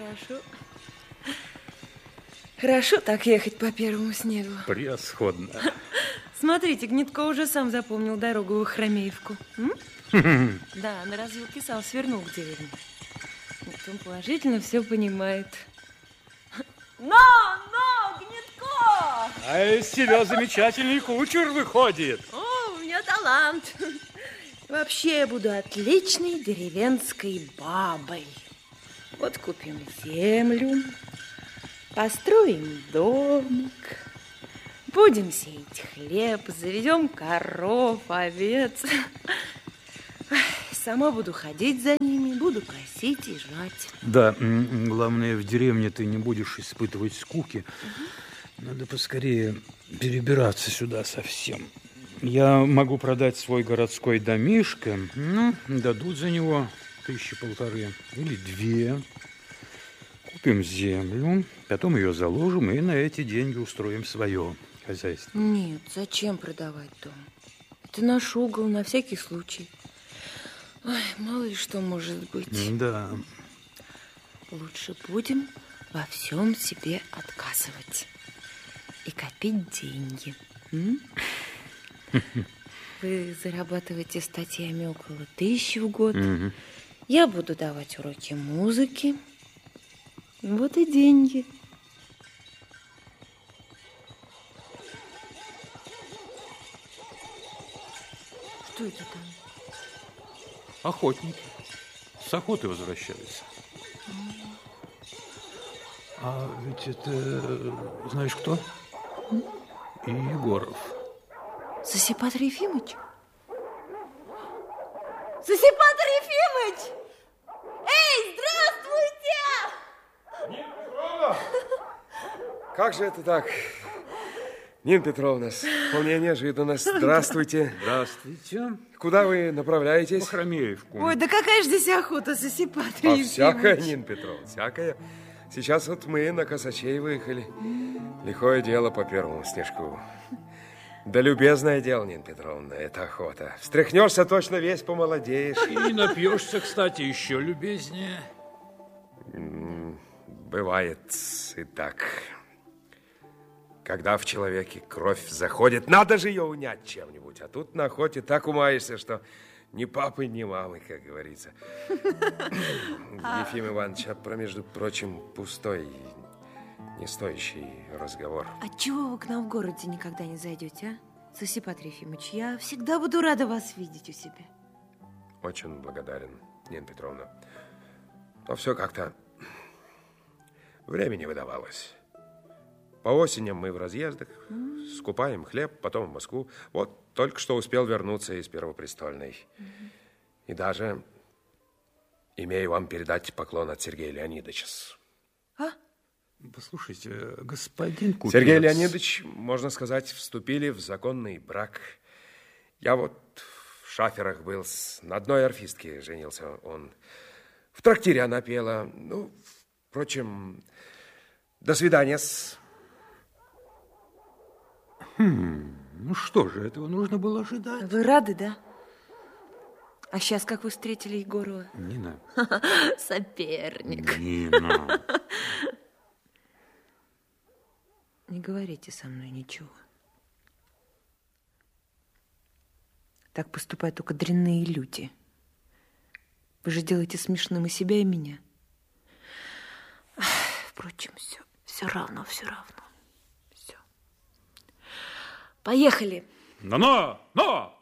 Хорошо. Хорошо так ехать по первому снегу. Превосходно. Смотрите, Гнетко уже сам запомнил дорогу в Хромеевку. Да, на развилке сам свернул к деревне. Вот он положительно все понимает. Но, Гнетко! А из себя замечательный кучер выходит. О, у меня талант. Вообще я буду отличной деревенской бабой. Вот купим землю, построим домик, будем сеять хлеб, заведем коров, овец. Сама буду ходить за ними, буду косить и жать. Да, главное, в деревне ты не будешь испытывать скуки. Надо поскорее перебираться сюда совсем. Я могу продать свой городской домишко. Ну, дадут за него 1500 или 2. Купим землю, потом ее заложим и на эти деньги устроим свое хозяйство. Нет, зачем продавать дом? Это наш угол на всякий случай. Ой, мало ли что может быть. Да. Лучше будем во всем себе отказывать и копить деньги. Вы зарабатываете статьями около 1000 в год. Я буду давать уроки музыки. Вот и деньги. Что это там? Охотники. С охоты возвращаются. А ведь это, знаешь кто? И Егоров. Засипатр Ефимыч? Засипатр Ефимыч! Эй, здравствуйте! Нина Петровна! Как же это так? Нина Петровна, вполне неожиданно. Здравствуйте. Здравствуйте. Куда вы направляетесь? В Хромеевку. Ой, да какая же здесь охота, Засипатр Ефимыч? Всякая, Нина Петровна, всякая. Сейчас вот мы на Косачей выехали. Лихое дело по первому снежку. Да любезное дело, Нина Петровна, это охота. Встряхнешься, точно весь помолодеешь. И напьешься, кстати, еще любезнее. Бывает и так. Когда в человеке кровь заходит, надо же ее унять чем-нибудь. А тут на охоте так умаешься, что ни папы, ни мамы, как говорится. Ефим Иванович, между прочим, пустой, не стоящий разговор. Отчего вы к нам в городе никогда не зайдете, а? Засипатр Ефимыч, я всегда буду рада вас видеть у себя. Очень благодарен, Нина Петровна. Но все как-то времени выдавалось. По осеням мы в разъездах, скупаем хлеб, потом в Москву. Вот только что успел вернуться из Первопрестольной. И даже имею вам передать поклон от Сергея Леонидовича. А? Послушайте, господин купец... Сергей Леонидович, можно сказать, вступили в законный брак. Я вот в Шаферах был, на одной орфистке женился он. В трактире она пела. Ну, впрочем, до свидания-с. Ну что же, этого нужно было ожидать. Вы рады, да? А сейчас как вы встретили Егорова? Нина. Соперник. Нина. Не говорите со мной ничего. Так поступают только дрянные люди. Вы же делаете смешным и себя, и меня. Впрочем, все равно. Все. Поехали. Но!